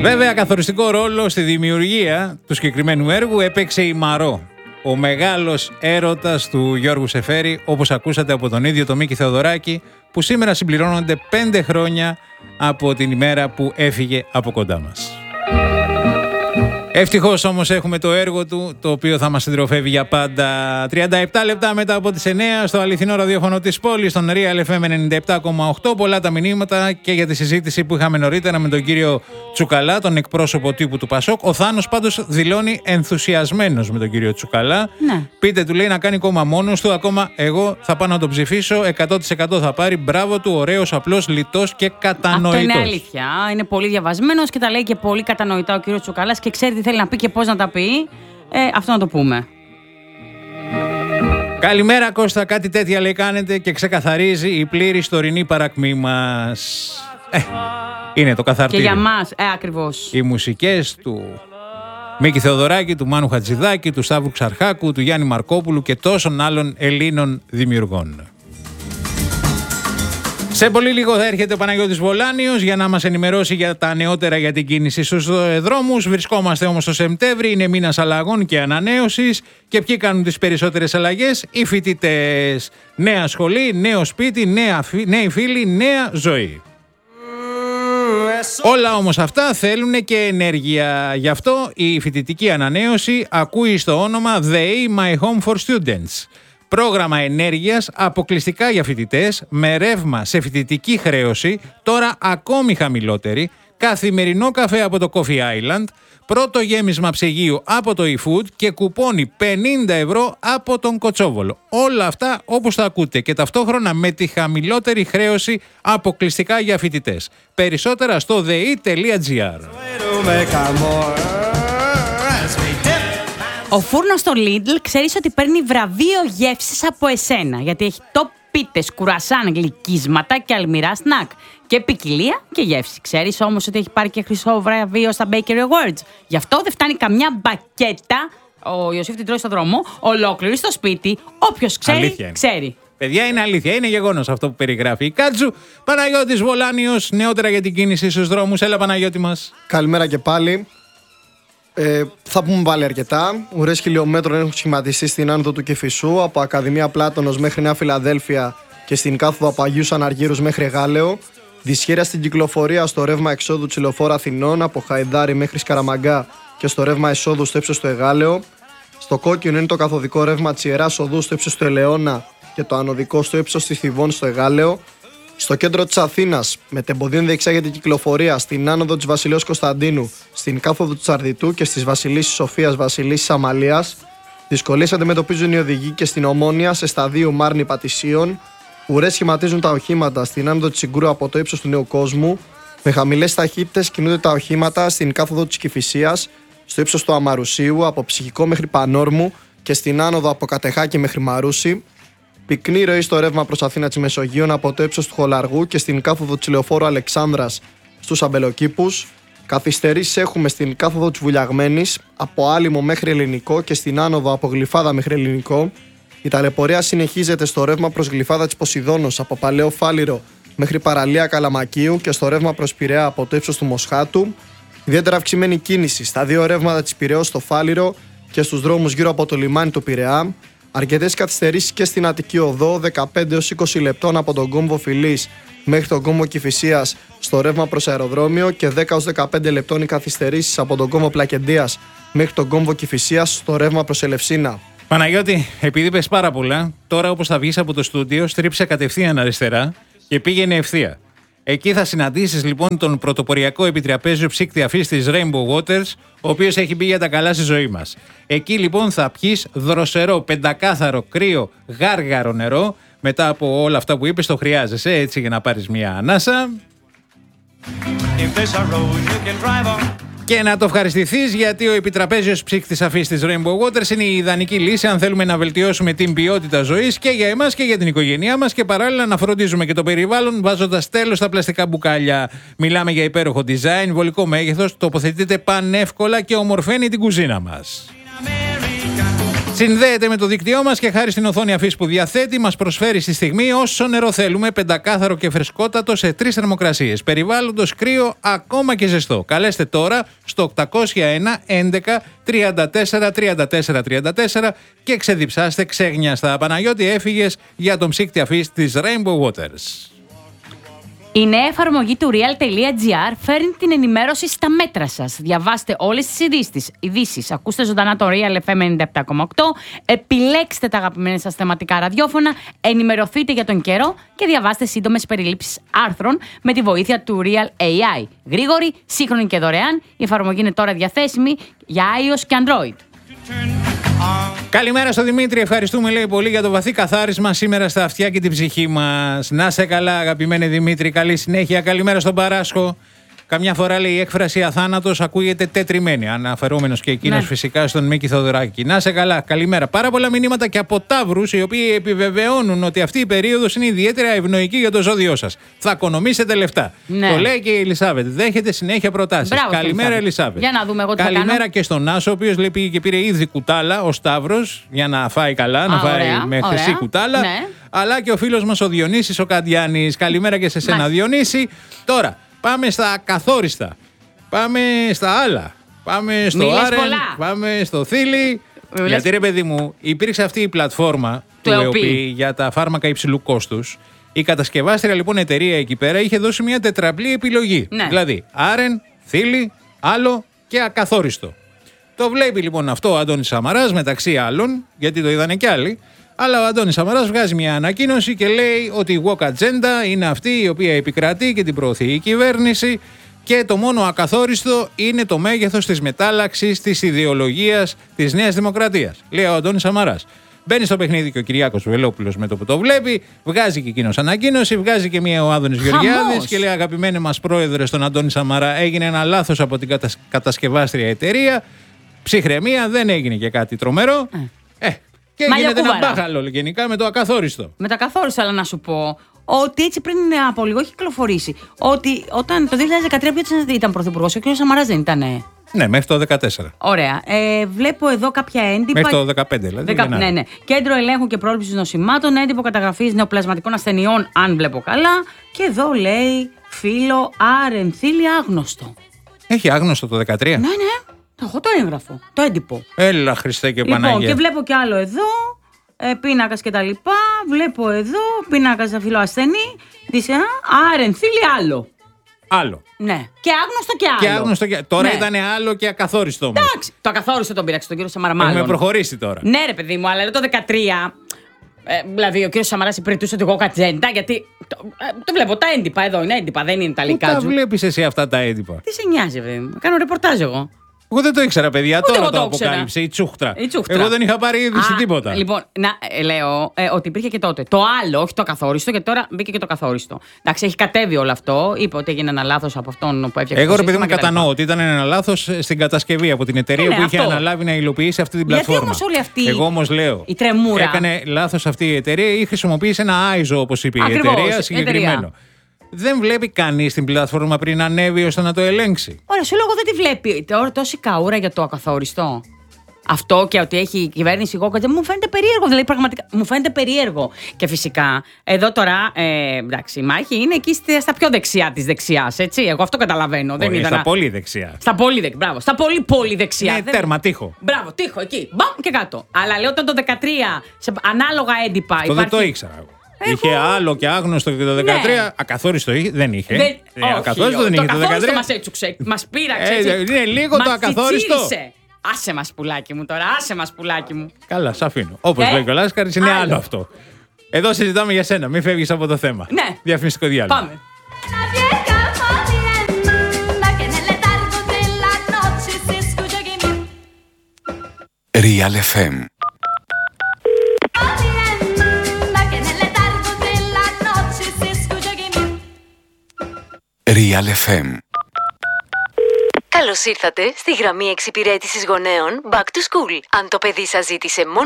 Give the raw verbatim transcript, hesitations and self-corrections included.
Βέβαια, καθοριστικό ρόλο στη δημιουργία του συγκεκριμένου έργου έπαιξε η Μαρό, ο μεγάλος έρωτας του Γιώργου Σεφέρη, όπως ακούσατε από τον ίδιο τον Μίκη Θεοδωράκη, που σήμερα συμπληρώνονται πέντε χρόνια από την ημέρα που έφυγε από κοντά μας. Ευτυχώς όμως έχουμε το έργο του, το οποίο θα μας συντροφεύει για πάντα. τριάντα επτά λεπτά μετά από τις εννιά στο αληθινό ραδιόφωνο της πόλης, στον Real εφ εμ ενενήντα επτά κόμμα οκτώ. Πολλά τα μηνύματα και για τη συζήτηση που είχαμε νωρίτερα με τον κύριο Τσουκαλά, τον εκπρόσωπο τύπου του Πασόκ. Ο Θάνος πάντως δηλώνει ενθουσιασμένος με τον κύριο Τσουκαλά. Ναι. Πείτε, του λέει, να κάνει κόμμα μόνος του. Ακόμα εγώ θα πάω να τον ψηφίσω. εκατό τοις εκατό θα πάρει. Μπράβο του, ωραίος, απλός, λιτός και κατανοητός. Αυτό είναι αλήθεια. Είναι πολύ διαβασμένος και τα λέει και πολύ κατανοητά ο κύριος Τσουκαλάς και ξέρει τι θέλει να πει και πώς να τα πει. Ε, αυτό να το πούμε. Καλημέρα Κώστα, κάτι τέτοια λέει κάνετε και ξεκαθαρίζει η πλήρη τωρινή παρακμή μας. Ε, είναι το καθαρτήριο. Και για μας, ε, ακριβώς. Οι μουσικές του Μίκη Θεοδωράκη, του Μάνου Χατζηδάκη, του Σταύρου Ξαρχάκου, του Γιάννη Μαρκόπουλου και τόσων άλλων Ελλήνων δημιουργών. Σε πολύ λίγο θα έρχεται ο Παναγιώτης Βολάνιος για να μας ενημερώσει για τα νεότερα για την κίνηση στους δρόμους. Βρισκόμαστε όμως στο Σεπτέμβρη, είναι μήνας αλλαγών και ανανέωσης. Και ποιοι κάνουν τις περισσότερες αλλαγές? Οι φοιτητές. Νέα σχολή, νέο σπίτι, νέα, νέοι φίλοι, νέα ζωή. Όλα όμως αυτά θέλουν και ενέργεια. Γι' αυτό η φοιτητική ανανέωση ακούει στο όνομα The A My Home for Students. Πρόγραμμα ενέργειας αποκλειστικά για φοιτητές, με ρεύμα σε φοιτητική χρέωση, τώρα ακόμη χαμηλότερη, καθημερινό καφέ από το Coffee Island, πρώτο γέμισμα ψυγείου από το eFood και κουπόνι πενήντα ευρώ από τον Κοτσόβολο. Όλα αυτά όπως τα ακούτε και ταυτόχρονα με τη χαμηλότερη χρέωση αποκλειστικά για φοιτητές. Περισσότερα στο δε ι τελεία τζι άρ. Ο φούρνος στο Lidl ξέρεις ότι παίρνει βραβείο γεύσης από εσένα, γιατί έχει top πίτες, κουρασάν, γλυκίσματα και αλμυρά σνακ. Και ποικιλία και γεύση. Ξέρεις όμως ότι έχει πάρει και χρυσό βραβείο στα Bakery Awards. Γι' αυτό δεν φτάνει καμιά μπακέτα, ο Ιωσήφ την τρώει στο δρόμο, ολόκληρη στο σπίτι. Όποιος ξέρει, ξέρει. Παιδιά, είναι αλήθεια, είναι γεγονός αυτό που περιγράφει η Κάτζου. Παναγιώτης Βολάνιος, νεότερα για την κίνηση στους δρόμους. Έλα, Παναγιώτη μας. Καλημέρα και πάλι. Ε, θα πούμε πάλι αρκετά. Ουρές χιλιόμετρων έχουν σχηματιστεί στην άνοδο του Κηφισού, από Ακαδημία Πλάτωνος μέχρι Νέα Φιλαδέλφια και στην κάθοδο από Αγίους Αναργύρους μέχρι Γάλεο. Δυσχέρεια στην κυκλοφορία στο ρεύμα εξόδου της Λεωφόρου Αθηνών, από Χαϊδάρι μέχρι Σκαραμαγκά και στο ρεύμα εισόδου στο ύψος του Εγάλεο. Στο κόκκινο είναι το καθοδικό ρεύμα της Ιεράς Οδού στο ύψος του Ελαιώνα και το ανωδικό στο ύψος της Θηβών στο Εγάλεο. Στο κέντρο της Αθήνας, με τεμποδίων διεξάγεται η κυκλοφορία στην άνοδο της Βασιλέως Κωνσταντίνου, στην κάθοδο του Τσαρδιτού και στις Βασιλίσσης Σοφίας Βασιλίσσης Αμαλίας. Δυσκολίες αντιμετωπίζουν οι οδηγοί και στην Ομόνια σε σταδίου Μάρνη Πατησίων. Ουρές σχηματίζουν τα οχήματα στην άνοδο της Συγκρού από το ύψος του Νέου Κόσμου. Με χαμηλές ταχύτητες κινούνται τα οχήματα στην κάθοδο της Κηφισίας, στο ύψος του Αμαρουσίου, από Ψυχικό μέχρι Πανόρμου και στην άνοδο από Κατεχάκη μέχρι Μαρούση. Πυκνή ροή στο ρεύμα προς Αθήνα της Μεσογείων από το ύψος του Χολαργού και στην κάθοδο της Λεωφόρου Αλεξάνδρας στους Αμπελοκήπους. Καθυστερήσεις έχουμε στην κάθοδο της Βουλιαγμένης, από Άλυμο μέχρι Ελληνικό και στην άνοδο από Γλυφάδα μέχρι Ελληνικό. Η ταλαιπωρία συνεχίζεται στο ρεύμα προς Γλυφάδα της Ποσειδώνος, από Παλαιό Φάληρο μέχρι Παραλία Καλαμακίου και στο ρεύμα προς Πειραιά από το ύψος του Μοσχάτου. Ιδιαίτερα αυξημένη κίνηση στα δύο ρεύματα της Πειραιώς στο Φάληρο και στους δρόμους γύρω από το λιμάνι του Πειραιά. Αρκετές καθυστερήσεις και στην Αττική Οδό, δεκαπέντε έως είκοσι λεπτών από τον κόμβο Φιλής μέχρι τον κόμβο Κηφισίας στο ρεύμα προς αεροδρόμιο και δέκα έως δεκαπέντε λεπτών οι καθυστερήσεις από τον κόμβο Πλακεντίας μέχρι τον κόμβο Κηφισίας στο ρεύμα προς Ελευσίνα. Παναγιώτη, επειδή πες πάρα πολλά, τώρα όπως θα βγεις από το στούντιο, στρίψε κατευθείαν αριστερά και πήγαινε ευθεία. Εκεί θα συναντήσεις λοιπόν τον πρωτοποριακό επιτραπέζιο ψύκτη αφής της Rainbow Waters, ο οποίος έχει μπει για τα καλά στη ζωή μας. Εκεί λοιπόν θα πιεις δροσερό, πεντακάθαρο, κρύο, γάργαρο νερό. Μετά από όλα αυτά που είπες, το χρειάζεσαι έτσι για να πάρεις μια ανάσα. Και να το ευχαριστηθείς, γιατί ο επιτραπέζιος ψύκτης αφής της Rainbow Waters είναι η ιδανική λύση αν θέλουμε να βελτιώσουμε την ποιότητα ζωής και για εμάς και για την οικογένειά μας και παράλληλα να φροντίζουμε και το περιβάλλον βάζοντας τέλος στα πλαστικά μπουκάλια. Μιλάμε για υπέροχο design, βολικό μέγεθος, τοποθετείται πανεύκολα και ομορφαίνει την κουζίνα μας. Συνδέεται με το δίκτυό μας και χάρη στην οθόνη αφής που διαθέτει μας προσφέρει στη στιγμή όσο νερό θέλουμε, πεντακάθαρο και φρεσκότατο σε τρεις θερμοκρασίες. Περιβάλλοντος κρύο ακόμα και ζεστό. Καλέστε τώρα στο οκτακόσια ένα έντεκα τριάντα τέσσερα τριάντα τέσσερα τριάντα τέσσερα και ξεδιψάστε ξέγνιαστα. Παναγιώτη, έφυγες για τον ψύκτη αφής της Rainbow Waters. Η νέα εφαρμογή του real.gr φέρνει την ενημέρωση στα μέτρα σας. Διαβάστε όλες τις ειδήσεις, ειδήσεις. Ακούστε ζωντανά το Real εφ εμ ενενήντα επτά κόμμα οκτώ. Επιλέξτε τα αγαπημένα σας θεματικά ραδιόφωνα. Ενημερωθείτε για τον καιρό και διαβάστε σύντομες περιλήψεις άρθρων με τη βοήθεια του Real έι άι. Γρήγορη, σύγχρονη και δωρεάν. Η εφαρμογή είναι τώρα διαθέσιμη για iOS και Android. Καλημέρα στο Δημήτρη, ευχαριστούμε λέει πολύ για το βαθύ καθάρισμα σήμερα στα αυτιά και την ψυχή μας. Να σε καλά αγαπημένε Δημήτρη, καλή συνέχεια. Καλημέρα στον Παράσχο. Καμιά φορά λέει η έκφραση αθάνατος ακούγεται τετριμένη. Αναφερόμενος και εκείνος ναι. φυσικά στον Μίκη Θοδωράκη. Να σε καλά, καλημέρα. Πάρα πολλά μηνύματα και από Ταύρους οι οποίοι επιβεβαιώνουν ότι αυτή η περίοδος είναι ιδιαίτερα ευνοϊκή για το ζώδιό σας. Θα οικονομήσετε λεφτά. Ναι. Το λέει και η Ελισάβετ. Δέχεται συνέχεια προτάσεις. Μπράβο, καλημέρα Ελισάβετ. Για να δούμε εγώ τι καλημέρα θα κάνω. και στον Άσο, ο οποίος λέει πήγε και πήρε ήδη κουτάλα ο Σταύρος για να φάει καλά, Α, να φάει ωραία, με χρυσή ωραία. κουτάλα. Ναι. Αλλά και ο φίλος μας ο Διονύσης ο Καντιάνης. Καλημέρα και σε σένα, Μάλιστα. Διονύση. Τώρα, πάμε στα καθόριστα. Πάμε στα άλλα. Πάμε στο Μη λες Άρεν. πολλά. Πάμε στο Θήλι. Μη Γιατί λες- ρε παιδί μου, υπήρξε αυτή η πλατφόρμα του Του ΕΟΠΗ ΕΟΠΗ για τα φάρμακα υψηλού κόστους. Η κατασκευάστρια λοιπόν εταιρεία εκεί πέρα είχε δώσει μια τετραπλή επιλογή. Ναι. Δηλαδή, Άρεν, Θήλι, άλλο και ακαθόριστο. Το βλέπει λοιπόν αυτό ο Αντώνης Σαμαράς μεταξύ άλλων, γιατί το είδανε κι άλλοι. Αλλά ο Αντώνης Σαμαράς βγάζει μια ανακοίνωση και λέει ότι η walk agenda είναι αυτή η οποία επικρατεί και την προωθεί η κυβέρνηση και το μόνο ακαθόριστο είναι το μέγεθος της μετάλλαξης της ιδεολογίας της Νέας Δημοκρατίας. Λέει ο Αντώνης Σαμαράς. Μπαίνει στο παιχνίδι και ο Κυριάκος Βελόπουλος με το που το βλέπει, βγάζει και εκείνος ανακοίνωση, βγάζει και μία ο Άδωνης Γεωργιάδης και λέει: αγαπημένε μας πρόεδρε, στον Αντώνη Σαμαρά, έγινε ένα λάθος από την κατασ... κατασκευάστρια εταιρεία. Ψυχραιμία, δεν έγινε και κάτι τρομερό. Ε, ε και γίνεται ένα μπάχαλο γενικά με το ακαθόριστο. Με τα καθόριστα, αλλά να σου πω ότι έτσι πριν από λίγο έχει κυκλοφορήσει ότι όταν το δύο χιλιάδες δεκατρία ποιος ήταν πρωθυπουργός, ο κ. Σαμαράς δεν ήτανε? Ναι, μέχρι το δεκατέσσερα. Ωραία. Ε, βλέπω εδώ κάποια έντυπα. Μέχρι το δεκαπέντε δηλαδή. Δεκα... Ναι, ναι. Κέντρο Ελέγχου και Πρόληψης Νοσημάτων, έντυπο καταγραφής νεοπλασματικών ασθενειών, αν βλέπω καλά. Και εδώ λέει φίλο Άρεν Θήλι άγνωστο. Έχει άγνωστο το δεκατρία. Ναι, ναι. Εγώ το έγγραφο. Το έντυπο. Έλα, Χριστέ και Λοιπόν, Παναγία. και βλέπω κι άλλο εδώ. Ε, πίνακα και τα λοιπά. Βλέπω εδώ πίνακα για φίλο ασθενή. Δισε, Άρεν Θήλι άλλο. Άλλο. Ναι. Και άγνωστο και άλλο. Και άγνωστο και... Τώρα Ναι. ήταν άλλο και ακαθόριστο όμως. Εντάξει. Το ακαθόριστο τον πήραξε τον κύριο Σαμαρά, μάλλον. Έχουμε προχωρήσει τώρα. Ναι, ρε παιδί μου, αλλά το δεκατρία. Ε, δηλαδή, ο κύριος Σαμαράς υπηρετούσε τη walk agenda, γιατί. Το, ε, το βλέπω, τα έντυπα εδώ είναι έντυπα, δεν είναι τα Πού λικά τα του. βλέπεις εσύ αυτά τα έντυπα? Τι σε νοιάζει, παιδί μου. Κάνω ρεπορτάζ εγώ. Εγώ δεν το ήξερα, παιδιά. Ούτε Τώρα εγώ το το ήξερα. αποκάλυψε η τσούχτρα. Η τσούχτρα. Εγώ δεν είχα πάρει είδηση Α, τίποτα. Λοιπόν, να, ε, λέω ε, ότι υπήρχε και τότε. Το άλλο, όχι το ακαθόριστο, γιατί τώρα μπήκε και το καθόριστο. Εντάξει, έχει κατέβει όλο αυτό. Είπε ότι έγινε ένα λάθος από αυτόν που έφτιαξε. Εγώ το ρε παιδί μου σύστημα κατανοώ ότι ήταν ένα λάθος στην κατασκευή από την εταιρεία Ε, ναι, που είχε αυτό. αναλάβει να υλοποιήσει αυτή την Γιατί πλατφόρμα. όμως όλη αυτή Εγώ όμως λέω. η τρεμούρα. Έκανε λάθος αυτή η εταιρεία ή χρησιμοποίησε ένα άιζο όπως είπε Ακριβώς, η εταιρεία εταιρεία. συγκεκριμένο. Δεν βλέπει κανείς την πλατφόρμα πριν ανέβει ώστε να το ελέγξει. Ωραία, σου λέω εγώ δεν τη βλέπει. Τώρα τόση καούρα για το ακαθόριστο. Αυτό και ότι έχει η κυβέρνηση Γόκατζε μου φαίνεται περίεργο. Δηλαδή, πραγματικά μου φαίνεται περίεργο. Και φυσικά, εδώ τώρα, ε, εντάξει, η μάχη είναι εκεί στα πιο δεξιά τη δεξιά. Έτσι. Εγώ αυτό καταλαβαίνω. Δεν Όχι, είδα στα να- πολύ δεξιά. Στα πολύ δεξιά. Μπράβο. Στα πολύ πολύ δεξιά. Ναι, Δεν- τέρμα, τείχο. Μπράβο, τείχο εκεί. Μπαμ και κάτω. Αλλά λέω όταν το δεκατρία, σε ανάλογα έντυπα. Αυτό δεν το ήξερα εγώ. Εγώ- Είχε άλλο και άγνωστο και το δεκατρία. Ναι. Ακαθόριστο είχε, δεν είχε. Δεν... Ε, όχι, ακαθόριστο δεν το είχε το ακαθόριστο δεκατρία. μας έτσουξε, μας πείραξε. Ε, έτσι. είναι λίγο Μας το ακαθόριστο. τσιτσίρισε. Άσε μας πουλάκι μου τώρα, άσε μας πουλάκι μου. Καλά, σ' αφήνω. Όπως Ε, λέει ο Λάσκαρης, είναι άλλο. άλλο. αυτό. Εδώ συζητάμε για σένα, μην φεύγεις από το θέμα. Ναι. Διαφημιστικό διάλειμμα. Πάμε. Una vieja morienda che nel letargo della notte si scusa che mi Real εφ εμ. morienda che nel letargo della notte si scusa che mi Real εφ εμ. Καλώς ήρθατε στη γραμμή εξυπηρέτησης γονέων Back to School. Αν το παιδί σας ζήτησε μόνο